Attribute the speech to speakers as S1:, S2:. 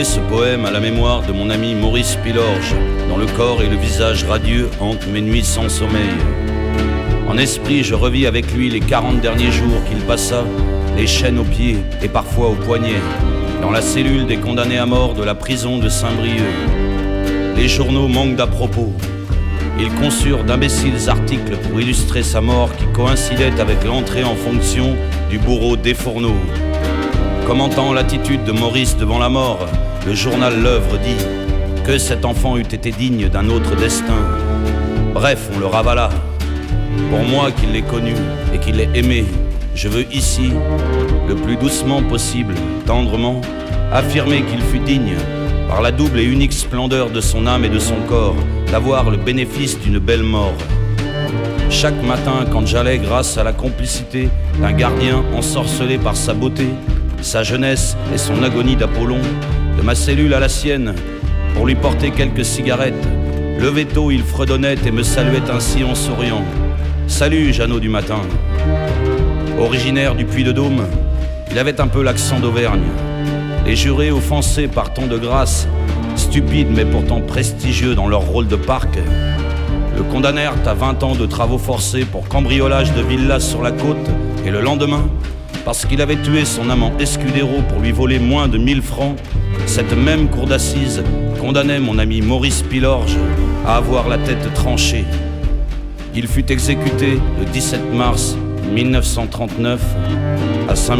S1: Ce poème à la mémoire de mon ami Maurice Pilorge, dont le corps et le visage radieux hantent mes nuits sans sommeil. En esprit, je revis avec lui les 40 derniers jours qu'il passa, les chaînes aux pieds et parfois aux poignets, dans la cellule des condamnés à mort de la prison de Saint-Brieuc. Les journaux manquent d'à propos. Ils conçurent d'imbéciles articles pour illustrer sa mort qui coïncidait avec l'entrée en fonction du bourreau Desfourneaux. Commentant l'attitude de Maurice devant la mort, le journal L'Œuvre dit que cet enfant eût été digne d'un autre destin. Bref, on le ravala. Pour moi qui l'ai connu et qui l'ai aimé, je veux ici, le plus doucement possible, tendrement, affirmer qu'il fut digne, par la double et unique splendeur de son âme et de son corps, d'avoir le bénéfice d'une belle mort. Chaque matin, quand j'allais, grâce à la complicité d'un gardien ensorcelé par sa beauté, sa jeunesse et son agonie d'Apollon, de ma cellule à la sienne, pour lui porter quelques cigarettes, levé tôt, il fredonnait et me saluait ainsi en souriant. « Salut, Jeannot du matin !» Originaire du Puy-de-Dôme, il avait un peu l'accent d'Auvergne. Les jurés offensés par tant de grâce, stupides mais pourtant prestigieux dans leur rôle de parc, le condamnèrent à 20 ans de travaux forcés pour cambriolage de villas sur la côte, et le lendemain, parce qu'il avait tué son amant Escudero pour lui voler moins de 1000 francs, cette même cour d'assises condamnait mon ami Maurice Pilorge à avoir la tête tranchée. Il fut exécuté le 17 mars 1939 à Saint